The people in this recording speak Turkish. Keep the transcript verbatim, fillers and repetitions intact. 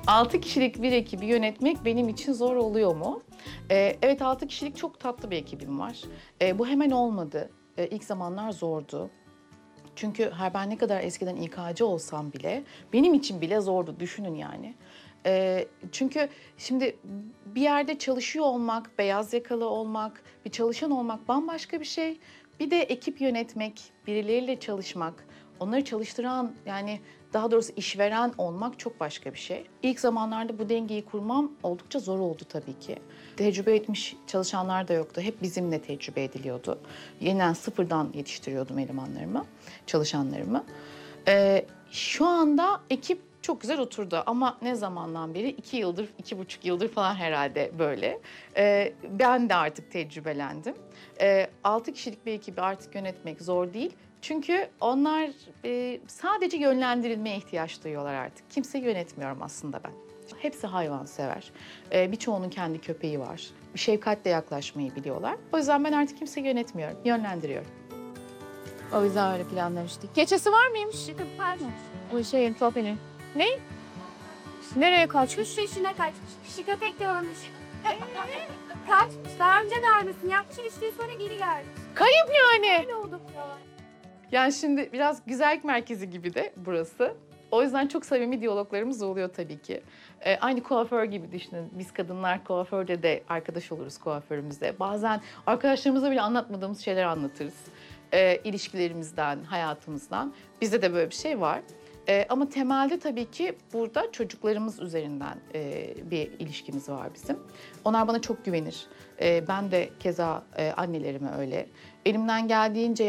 Altı kişilik bir ekibi yönetmek benim için zor oluyor mu? Ee, evet, altı kişilik çok tatlı bir ekibim var. Ee, bu hemen olmadı. Ee, ilk zamanlar zordu. Çünkü her ben ne kadar eskiden İK'cı olsam bile benim için bile zordu, düşünün yani. Ee, çünkü şimdi bir yerde çalışıyor olmak, beyaz yakalı olmak, bir çalışan olmak bambaşka bir şey. Bir de ekip yönetmek, birileriyle çalışmak, onları çalıştıran, yani daha doğrusu işveren olmak çok başka bir şey. İlk zamanlarda bu dengeyi kurmam oldukça zor oldu tabii ki. Tecrübe etmiş çalışanlar da yoktu. Hep bizimle tecrübe ediliyordu. Yeniden sıfırdan yetiştiriyordum elemanlarımı, çalışanlarımı. Ee, şu anda ekip çok güzel oturdu ama ne zamandan beri? İki yıldır, iki buçuk yıldır falan herhalde böyle. Ee, ben de artık tecrübelendim. Ee, altı kişilik bir ekibi artık yönetmek zor değil. Çünkü onlar e, sadece yönlendirilmeye ihtiyaç duyuyorlar artık. Kimse yönetmiyorum aslında ben. Hepsi hayvansever. Ee, birçoğunun kendi köpeği var. Şefkatle yaklaşmayı biliyorlar. O yüzden ben artık kimseyi yönetmiyorum, yönlendiriyorum. O yüzden öyle planlamıştık. Keçesi var mıymış? Pardon. O şeyin, Sofi'nin. Ne? Nereye kaçmış? Kuş peşine kaçmış. Kişi köpek de ölmüş. Kaçmış. Daha önce neredesin? Yapmış ilişkiyi sonra geri geldi. Kayıp yani. Ne oldu? Yani şimdi biraz güzellik merkezi gibi de burası. O yüzden çok samimi diyaloglarımız oluyor tabii ki. Ee, aynı kuaför gibi düşünün. Biz kadınlar kuaförde de arkadaş oluruz kuaförümüzde. Bazen arkadaşlarımıza bile anlatmadığımız şeyler anlatırız. Ee, ilişkilerimizden, hayatımızdan. Bizde de böyle bir şey var. Ee, ama temelde tabii ki burada çocuklarımız üzerinden e, bir ilişkimiz var bizim. Onlar bana çok güvenir. Ee, ben de keza e, annelerime öyle. Elimden geldiğince